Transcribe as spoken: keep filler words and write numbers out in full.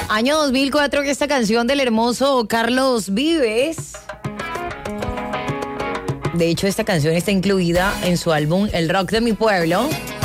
Año dos mil cuatro, que esta canción del hermoso Carlos Vives. De hecho, esta canción está incluida en su álbum El Rock de mi Pueblo.